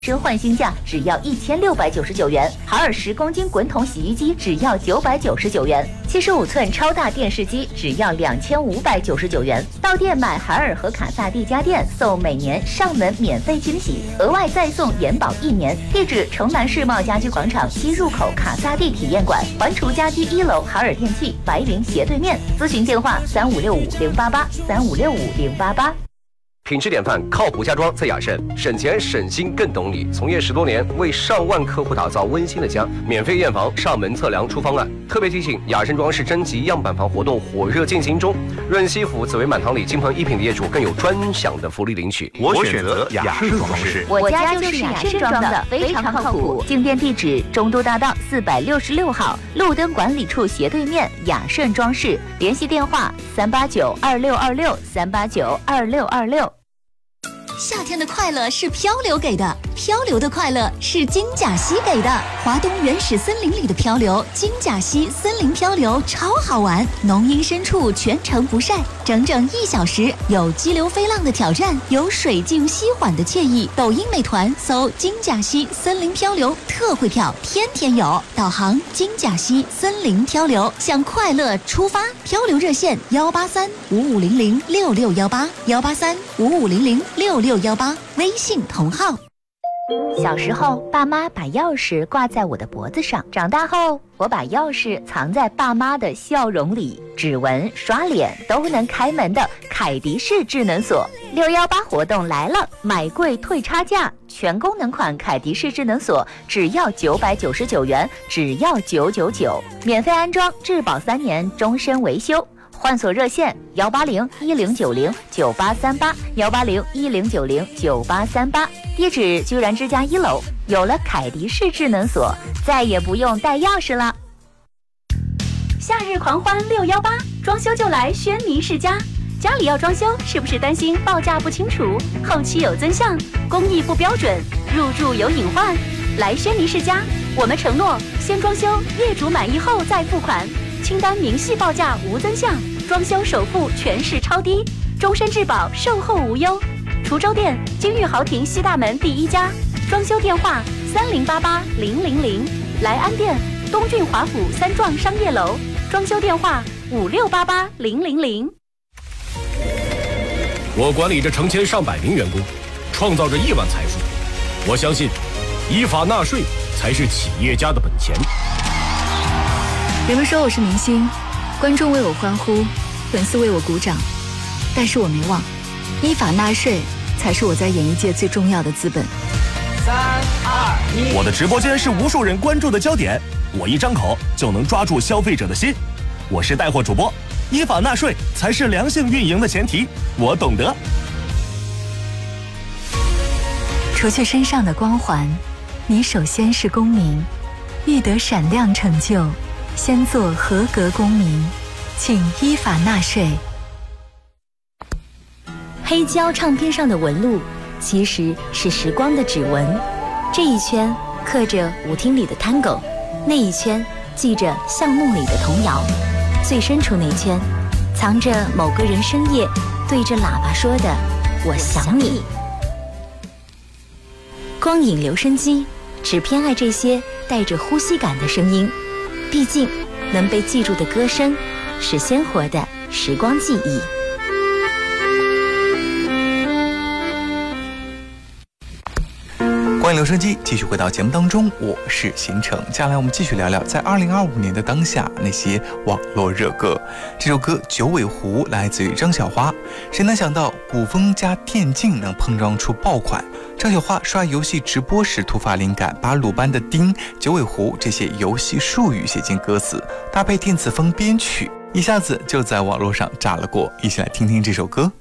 升换新价只要1699元，海尔10公斤滚筒洗衣机只要999元，75寸超大电视机只要2599元。到店买海尔和卡萨帝家电，送每年上门免费惊喜，额外再送延保1年。地址：城南世贸家居广场西入口卡萨帝体验馆，环厨家居1楼海尔电器白云斜对面。咨询电话3565-088，3565-088。 品质典范，靠谱家装在雅盛，省钱省心更懂你。从业10多年，为上万客户打造温馨的家，免费验房、上门测量、出方案。特别提醒，雅盛装饰征集样板房活动火热进行中，润西府紫薇满堂里金鹏一品的业主更有专享的福利领取。 我选择雅盛装饰， 我家就是雅盛装的，非常靠谱。进店地址：中都大道466号，路灯管理处斜对面，雅盛装饰。联系电话：389-2626，389-2626。 夏天的快乐是漂流给的，漂流的快乐是金甲溪给的。华东原始森林里的漂流，金甲溪森林漂流超好玩，浓荫深处全程不晒，整整1小时，有激流飞浪的挑战，有水静溪缓的惬意。抖音美团搜金甲溪森林漂流，特惠票天天有。导航金甲溪森林漂流，向快乐出发。漂流热线183-5500-6618，183-5500-6618，微信同号。 小时候，爸妈把钥匙挂在我的脖子上；长大后，我把钥匙藏在爸妈的笑容里。指纹、刷脸都能开门的凯迪式智能锁，618活动来了，买贵退差价，全功能款凯迪式智能锁只要999元，只要999，免费安装，质保3年，终身维修。换锁热线180-1090-9838，180-1090-9838。地址：居然之家1楼。有了凯迪式智能锁，再也不用带钥匙了。 夏日狂欢618，装修就来轩尼诗家。家里要装修，是不是担心报价不清楚，后期有增项，工艺不标准，入住有隐患？来轩尼诗家，我们承诺先装修，业主满意后再付款，清单明细报价无增项，装修首付全是超低，终身质保，售后无忧。滁州店金玉豪庭西大门第1家，装修电话3088-000，来安店东郡华府3幢商业楼，装修电话5688-000。 我管理着成千上百名员工，创造着亿万财富。我相信，依法纳税才是企业家的本钱。 人们说我是明星，观众为我欢呼，粉丝为我鼓掌，但是我没忘，依法纳税才是我在演艺界最重要的资本。 3、2、1，我的直播间是无数人关注的焦点，我一张口就能抓住消费者的心。我是带货主播，依法纳税才是良性运营的前提，我懂得。 除去身上的光环，你首先是公民，欲得闪亮成就，先做合格公民，请依法纳税。 黑胶唱片上的纹路其实是时光的指纹，这一圈刻着舞厅里的tango，那一圈记着巷弄里的童谣，最深处那圈藏着某个人深夜对着喇叭说的我想你。光影留声机只偏爱这些带着呼吸感的声音，毕竟能被记住的歌声是鲜活的时光记忆。 欢迎留声机继续回到节目当中，我是邢城。接下来我们继续聊聊在2025年的当下那些网络热歌。这首歌《九尾狐》来自于张小花。谁能想到古风加电竞能碰撞出爆款？张小花刷游戏直播时突发灵感，把鲁班的丁、九尾狐这些游戏术语写进歌词，搭配电子风编曲，一下子就在网络上炸了锅。一起来听听这首歌。